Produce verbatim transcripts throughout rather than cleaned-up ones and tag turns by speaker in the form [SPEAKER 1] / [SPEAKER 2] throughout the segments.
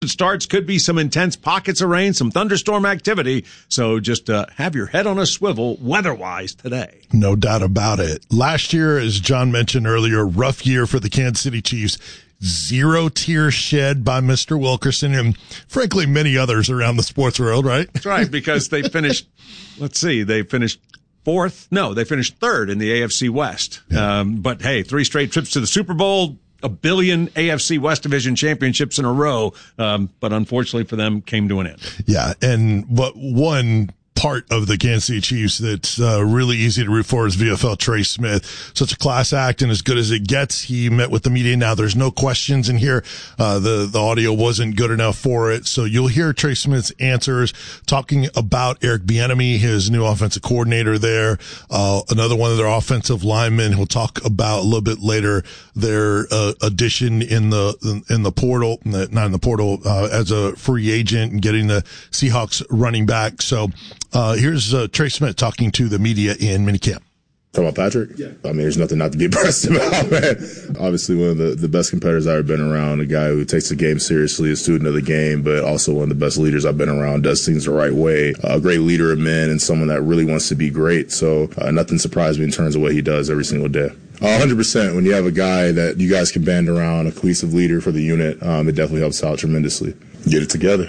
[SPEAKER 1] starts, could be some intense pockets of rain, some thunderstorm activity. So just uh, have your head on a swivel weather-wise today.
[SPEAKER 2] No doubt about it. Last year, as John mentioned earlier, rough year for the Kansas City Chiefs. Zero tears shed by Mister Wilkerson and, frankly, many others around the sports world, right?
[SPEAKER 1] That's right, because they finished, let's see, they finished fourth. No, they finished third in the A F C West. Yeah. Um, but, hey, three straight trips to the Super Bowl, a billion A F C West Division championships in a row, um, but unfortunately for them, came to an end.
[SPEAKER 2] Yeah, and what one part of the Kansas City Chiefs that's uh, really easy to root for is V F L Trey Smith. Such a class act and as good as it gets. He met with the media. Now there's no questions in here. Uh, the, the audio wasn't good enough for it. So you'll hear Trey Smith's answers talking about Eric Bieniemy, his new offensive coordinator there. Uh, another one of their offensive linemen. He'll talk about a little bit later their uh, addition in the, in the portal, not in the portal, uh, as a free agent and getting the Seahawks running back. So, Uh, here's uh, Trey Smith talking to the media in minicamp.
[SPEAKER 3] Talking about Patrick? Yeah. I mean, there's nothing not to be impressed about, man. Obviously, one of the, the best competitors I've ever been around, a guy who takes the game seriously, a student of the game, but also one of the best leaders I've been around, does things the right way, a great leader of men, and someone that really wants to be great. So uh, nothing surprised me in terms of what he does every single day. one hundred percent. When you have a guy that you guys can band around, a cohesive leader for the unit, um, it definitely helps out tremendously. Get it together.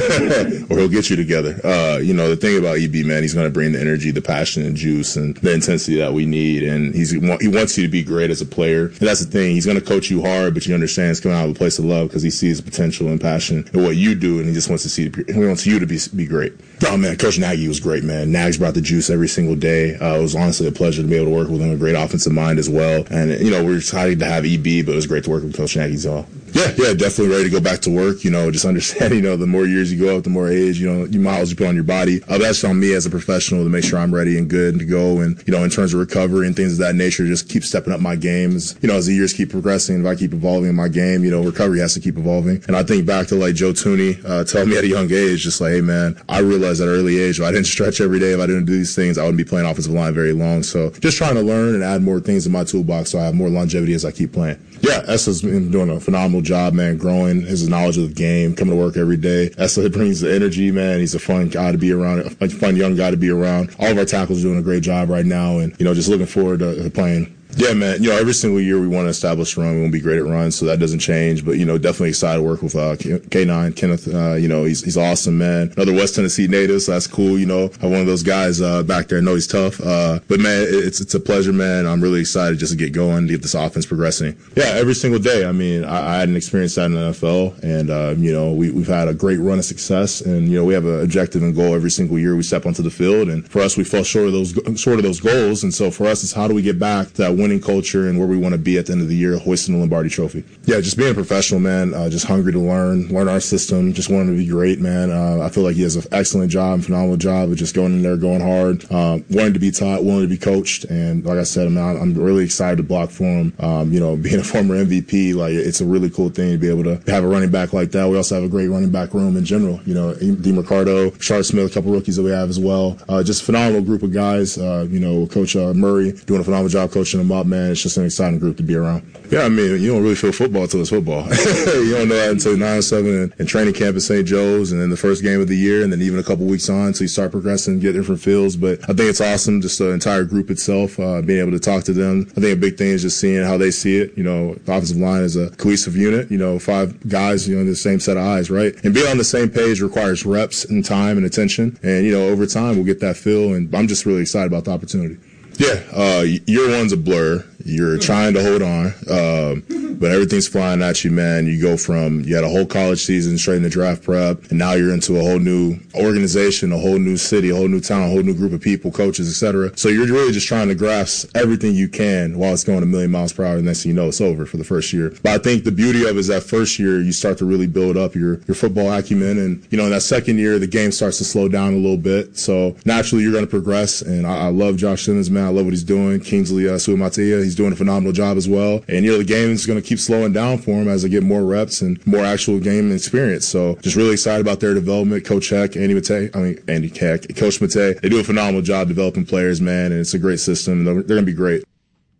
[SPEAKER 3] Or he'll get you together. Uh, you know, the thing about E B, man, he's going to bring the energy, the passion and juice and the intensity that we need. And he's, he wants you to be great as a player. And that's the thing. He's going to coach you hard, but you understand it's coming out of a place of love because he sees potential and passion in what you do. And he just wants to see, he wants you to be, be great. Oh man, Coach Nagy was great, man. Nags brought the juice every single day. Uh, it was honestly a pleasure to be able to work with him, a great offensive mind as well. And, you know, we're excited to have E B, but it was great to work with Coach Nagy as well. Yeah, yeah, definitely ready to go back to work. You know, just understand, you know, the more years you go up, the more age, you know, you miles you put on your body. Uh, that's on me as a professional to make sure I'm ready and good to go. And, you know, in terms of recovery and things of that nature, just keep stepping up my games. You know, as the years keep progressing, if I keep evolving in my game, you know, recovery has to keep evolving. And I think back to like Joe Tooney, uh, telling me at a young age, just like, hey man, I realized at an early age, if I didn't stretch every day, if I didn't do these things, I wouldn't be playing offensive line very long. So just trying to learn and add more things in my toolbox so I have more longevity as I keep playing. Yeah, Esa's been doing a phenomenal job, man, growing his knowledge of the game, coming to work every day. Esa brings the energy, man. He's a fun guy to be around, a fun young guy to be around. All of our tackles are doing a great job right now, and, you know, just looking forward to, to playing. Yeah, man. You know, every single year we want to establish a run. We want to be great at runs, so that doesn't change. But, you know, definitely excited to work with uh, K nine, Kenneth. Uh, you know, he's he's awesome, man. Another West Tennessee native, so that's cool. You know, I have one of those guys uh, back there. I know he's tough. Uh, but, man, it's it's a pleasure, man. I'm really excited just to get going, to get this offense progressing. Yeah, every single day. I mean, I, I hadn't experienced that in the N F L. And, uh, you know, we, we've had a great run of success. And, you know, we have an objective and goal every single year we step onto the field. And for us, we fall short of those short of those goals. And so for us, it's how do we get back to that winning culture and where we want to be at the end of the year, hoisting the Lombardi Trophy. Yeah, just being a professional, man, uh, just hungry to learn, learn our system, just wanting to be great, man. Uh, I feel like he has an excellent job, phenomenal job of just going in there, going hard, uh, wanting to be taught, willing to be coached. And like I said, man, I'm really excited to block for him. Um, you know, being a former M V P, like it's a really cool thing to be able to have a running back like that. We also have a great running back room in general. You know, D. Ricardo, Sharp Smith, a couple rookies that we have as well. Uh, just a phenomenal group of guys. Uh, you know, Coach uh, Murray doing a phenomenal job coaching them up, man. It's just an exciting group to be around. Yeah, I mean, you don't really feel football until it's football. You don't know that until nine oh seven in, in training camp at Saint Joe's and then the first game of the year and then even a couple weeks on until you start progressing and get different feels. But I think it's awesome, just the entire group itself, uh, being able to talk to them. I think a big thing is just seeing how they see it. You know, the offensive line is a cohesive unit, you know, five guys, you know, the same set of eyes, right? And being on the same page requires reps and time and attention. And, you know, over time we'll get that feel. And I'm just really excited about the opportunity. Yeah, uh, year one's a blur. You're trying to hold on, um, but everything's flying at you, man. You go from, you had a whole college season straight into draft prep, and now you're into a whole new organization, a whole new city, a whole new town, a whole new group of people, coaches, et cetera. So you're really just trying to grasp everything you can while it's going a million miles per hour, and next thing you know, it's over for the first year. But I think the beauty of it is that first year, you start to really build up your, your football acumen, and, you know, in that second year, the game starts to slow down a little bit. So naturally, you're going to progress, and I, I love Josh Simmons, man. I love what he's doing. Kingsley uh, Suamatia, he's doing a phenomenal job as well. And, you know, the game is going to keep slowing down for him as they get more reps and more actual game experience. So just really excited about their development. Coach Heck, Andy Matei, I mean, Andy Heck, Coach Matei, they do a phenomenal job developing players, man. And it's a great system. They're, they're going to be great.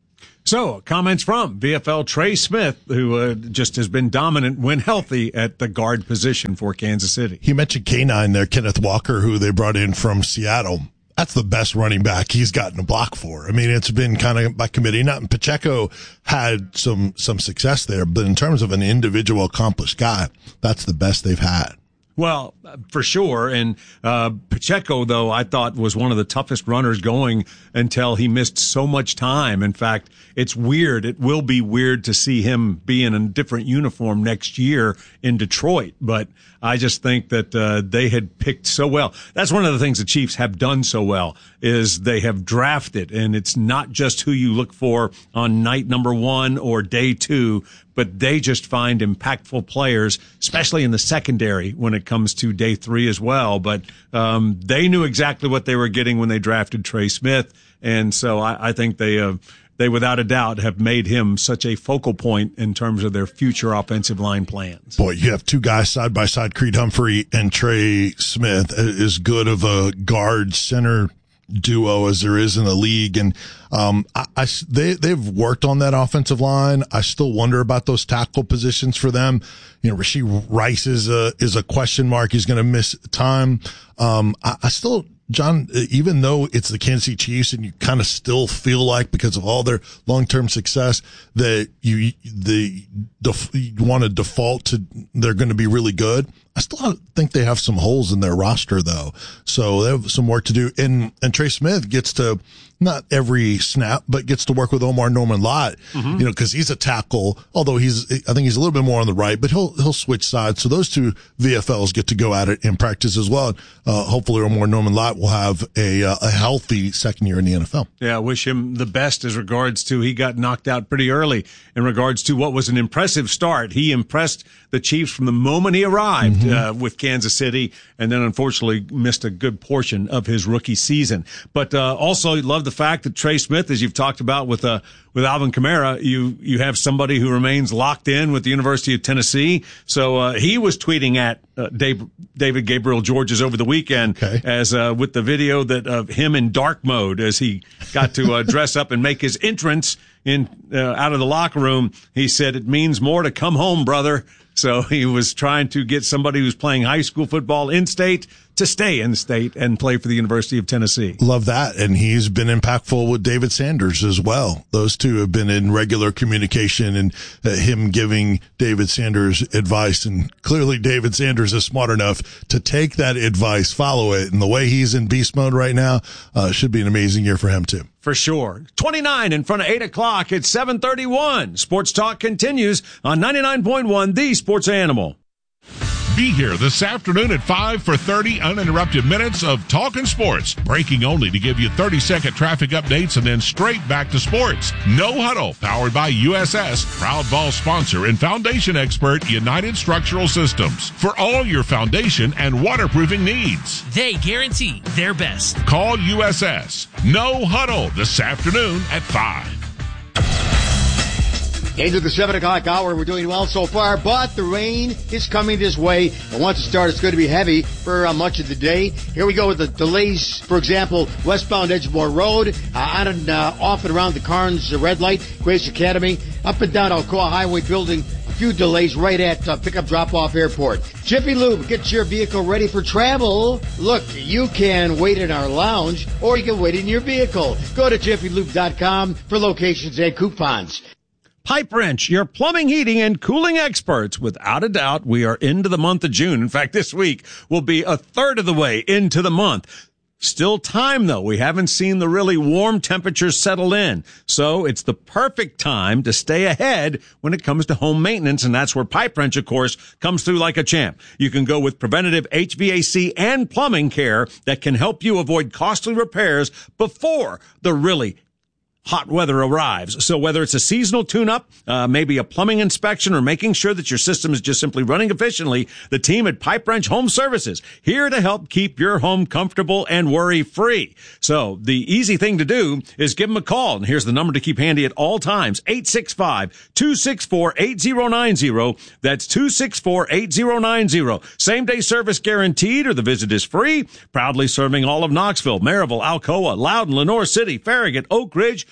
[SPEAKER 1] So, comments from V F L Trey Smith, who uh, just has been dominant when healthy at the guard position for Kansas City.
[SPEAKER 2] He mentioned K nine there, Kenneth Walker, who they brought in from Seattle. That's the best running back he's gotten a block for. I mean, it's been kind of by committee. Not Pacheco had some some success there, but in terms of an individual accomplished guy, that's the best they've had.
[SPEAKER 1] Well, for sure. And uh Pacheco, though, I thought was one of the toughest runners going until he missed so much time. In fact, it's weird. It will be weird to see him be in a different uniform next year in Detroit. But I just think that uh they had picked so well. That's one of the things the Chiefs have done so well, is they have drafted. And it's not just who you look for on night number one or day two, but they just find impactful players, especially in the secondary when it comes to day three as well. But um they knew exactly what they were getting when they drafted Trey Smith. And so I, I think they uh, they without a doubt have made him such a focal point in terms of their future offensive line plans.
[SPEAKER 2] Boy, you have two guys side by side, Creed Humphrey and Trey Smith, as good of a guard center duo as there is in the league. And um I, I they they've worked on that offensive line. I still wonder about those tackle positions for them. You know, Rashee Rice is a is a question mark. He's going to miss time. Um I, I still John, even though it's the Kansas City Chiefs and you kind of still feel like because of all their long-term success that you, the, def, you want to default to they're going to be really good. I still think they have some holes in their roster though. So they have some work to do. And, and Trey Smith gets to not every snap, but gets to work with Omar Norman Lott, mm-hmm. you know, cause he's a tackle, although he's, I think he's a little bit more on the right, but he'll, he'll switch sides. So those two V F Ls get to go at it in practice as well. Uh, hopefully Omar Norman Lott will have a, uh, a healthy second year in the N F L.
[SPEAKER 1] Yeah. I wish him the best as regards to, he got knocked out pretty early in regards to what was an impressive start. He impressed the Chiefs from the moment he arrived, mm-hmm. uh, with Kansas City, and then unfortunately missed a good portion of his rookie season. But, uh, also love the fact that Trey Smith, as you've talked about with, uh, with Alvin Kamara, you, you have somebody who remains locked in with the University of Tennessee. So, uh, he was tweeting at, uh, Dave, David Gabriel Georges over the weekend, okay. as, uh, with the video that of him in dark mode as he got to, uh, dress up and make his entrance in, uh, out of the locker room. He said, "It means more to come home, brother." So he was trying to get somebody who's playing high school football in state to stay in state and play for the University of Tennessee.
[SPEAKER 2] Love that. And he's been impactful with David Sanders as well. Those two have been in regular communication, and uh, him giving David Sanders advice. And clearly David Sanders is smart enough to take that advice, follow it. And the way he's in beast mode right now, uh, should be an amazing year for him too.
[SPEAKER 1] For sure. twenty-nine in front of eight o'clock. It's seven thirty-one. Sports Talk continues on ninety-nine point one, The Sports Animal.
[SPEAKER 4] Be here this afternoon at five for thirty uninterrupted minutes of Talkin' Sports. Breaking only to give you thirty-second traffic updates and then straight back to sports. No Huddle, powered by U S S, proud Vol sponsor and foundation expert United Structural Systems. For all your foundation and waterproofing needs.
[SPEAKER 5] They guarantee their best.
[SPEAKER 4] Call U S S. No Huddle this afternoon at five.
[SPEAKER 6] Into the seven o'clock hour, we're doing well so far, but the rain is coming this way. And once it starts, it's going to be heavy for uh, much of the day. Here we go with the delays. For example, westbound Edgemoor Road, uh, on and uh, off and around the Carnes uh, red light, Grace Academy, up and down Alcoa Highway building. A few delays right at uh, Pickup Drop-Off Airport. Jiffy Lube, get your vehicle ready for travel. Look, you can wait in our lounge, or you can wait in your vehicle. Go to jiffy lube dot com for locations and coupons.
[SPEAKER 1] Pipe Wrench, your plumbing, heating, and cooling experts. Without a doubt, we are into the month of June. In fact, this week will be a third of the way into the month. Still time, though. We haven't seen the really warm temperatures settle in. So it's the perfect time to stay ahead when it comes to home maintenance, and that's where Pipe Wrench, of course, comes through like a champ. You can go with preventative H V A C and plumbing care that can help you avoid costly repairs before the really hot weather arrives. So whether it's a seasonal tune-up, uh, maybe a plumbing inspection, or making sure that your system is just simply running efficiently, the team at Pipe Wrench Home Services, here to help keep your home comfortable and worry-free. So the easy thing to do is give them a call. And here's the number to keep handy at all times, eight six five, two six four, eight zero nine zero. That's two six four, eight zero nine zero. Same-day service guaranteed, or the visit is free. Proudly serving all of Knoxville, Maryville, Alcoa, Loudon, Lenore City, Farragut, Oak Ridge,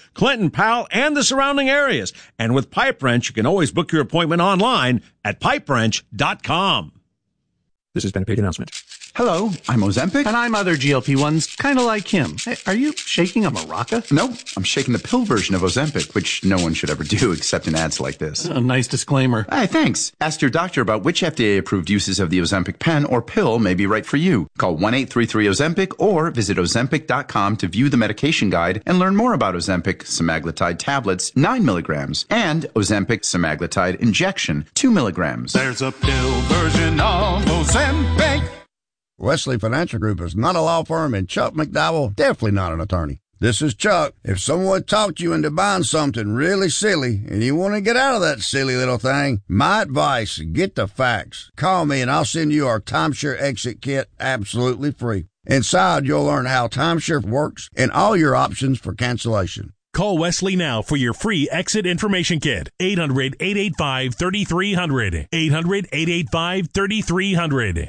[SPEAKER 1] Clinton, Powell, and the surrounding areas. And with Pipe Wrench, you can always book your appointment online at pipe wrench dot com.
[SPEAKER 7] This has been a paid announcement.
[SPEAKER 8] Hello, I'm Ozempic.
[SPEAKER 9] And I'm other G L P ones, kind of like him. Hey, are you shaking a maraca?
[SPEAKER 8] No, I'm shaking the pill version of Ozempic, which no one should ever do except in ads like this.
[SPEAKER 9] A nice disclaimer.
[SPEAKER 8] Hey, thanks. Ask your doctor about which F D A-approved uses of the Ozempic pen or pill may be right for you. Call one eight three three Ozempic or visit ozempic dot com to view the medication guide and learn more about Ozempic semaglutide tablets, nine milligrams, and Ozempic semaglutide injection, two milligrams.
[SPEAKER 10] There's a pill version of Ozempic.
[SPEAKER 11] Wesley Financial Group is not a law firm, and Chuck McDowell definitely not an attorney. This is Chuck. If someone talked you into buying something really silly and you want to get out of that silly little thing, my advice, get the facts. Call me and I'll send you our timeshare exit kit absolutely free. Inside, you'll learn how timeshare works and all your options for cancellation.
[SPEAKER 12] Call Wesley now for your free exit information kit. eight hundred, eight eight five, three three zero zero. eight hundred, eight eight five, three three zero zero.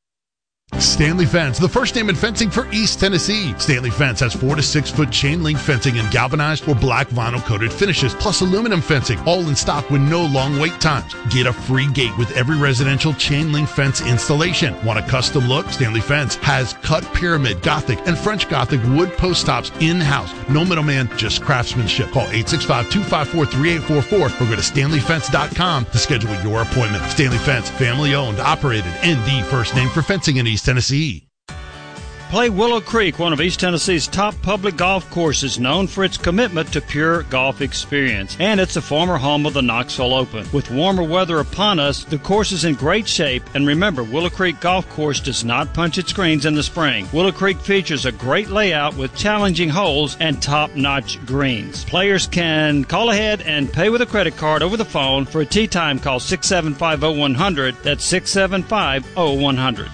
[SPEAKER 2] Stanley Fence, the first name in fencing for East Tennessee. Stanley Fence has four to six foot chain link fencing and galvanized or black vinyl coated finishes, plus aluminum fencing, all in stock with no long wait times. Get a free gate with every residential chain link fence installation. Want a custom look? Stanley Fence has cut pyramid, Gothic, and French Gothic wood post tops in-house. No middleman, just craftsmanship. Call eight six five, two five four, three eight four four or go to stanley fence dot com to schedule your appointment. Stanley Fence, family owned, operated, and the first name for fencing in East Tennessee.
[SPEAKER 13] Play Willow Creek, one of East Tennessee's top public golf courses, known for its commitment to pure golf experience. And it's a former home of the Knoxville Open. With warmer weather upon us, the course is in great shape. And remember, Willow Creek Golf Course does not punch its greens in the spring. Willow Creek features a great layout with challenging holes and top-notch greens. Players can call ahead and pay with a credit card over the phone. For a tee time, call six seven five, oh one hundred. That's six seven five, oh one hundred.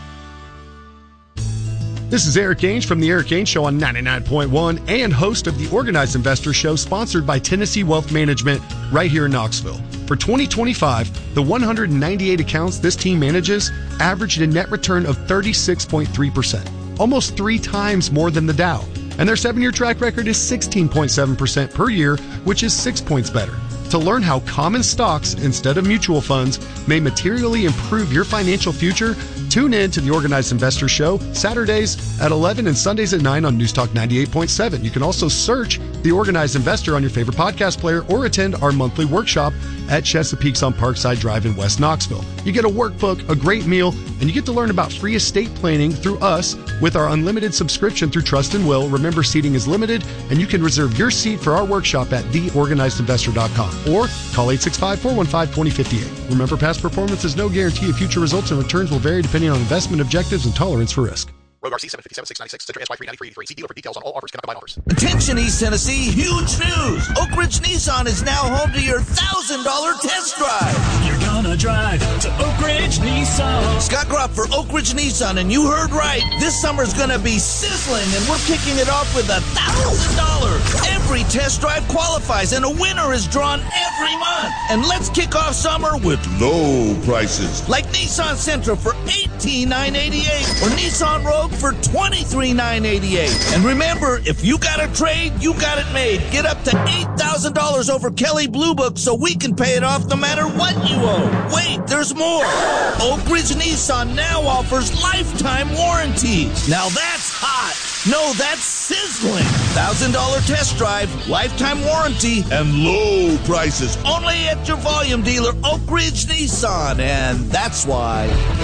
[SPEAKER 14] This is Eric Ainge from the Eric Ainge Show on ninety-nine point one and host of the Organized Investor Show, sponsored by Tennessee Wealth Management right here in Knoxville. For twenty twenty-five, the one hundred ninety-eight accounts this team manages averaged a net return of thirty-six point three percent, almost three times more than the Dow. And their seven-year track record is sixteen point seven percent per year, which is six points better. To learn how common stocks instead of mutual funds may materially improve your financial future, tune in to the Organized Investor Show Saturdays at eleven and Sundays at nine on News Talk ninety-eight point seven. You can also search The Organized Investor on your favorite podcast player or attend our monthly workshop at Chesapeake's on Parkside Drive in West Knoxville. You get a workbook, a great meal, and you get to learn about free estate planning through us with our unlimited subscription through Trust and Will. Remember, seating is limited, and you can reserve your seat for our workshop at the organized investor dot com or call eight six five, four one five, two zero five eight. Remember, past performance is no guarantee of future results, and returns will vary depending on investment objectives and tolerance for risk.
[SPEAKER 15] Rogue R C seven fifty-seven, six ninety-six, Citroen S Y three ninety-three eighty-three. See dealer for details on all offers. Cannot combine offers.
[SPEAKER 16] Attention East Tennessee, huge news! Oak Ridge Nissan is now home to your one thousand dollars test drive.
[SPEAKER 17] You're gonna drive to Oak Ridge Nissan.
[SPEAKER 16] Scott Gropp for Oak Ridge Nissan, and you heard right. This summer's gonna be sizzling, and we're kicking it off with one thousand dollars. Every test drive qualifies, and a winner is drawn every month. And let's kick off summer with low prices. Like Nissan Sentra for eighteen thousand nine hundred eighty-eight dollars or Nissan Rogue for twenty-three thousand nine hundred eighty-eight dollars. And remember, if you got a trade, you got it made. Get up to eight thousand dollars over Kelley Blue Book so we can pay it off no matter what you owe. Wait, there's more. Oak Ridge Nissan now offers lifetime warranties. Now that's hot. No, that's sizzling. one thousand dollars test drive, lifetime warranty, and low prices. Only at your volume dealer, Oak Ridge Nissan. And that's why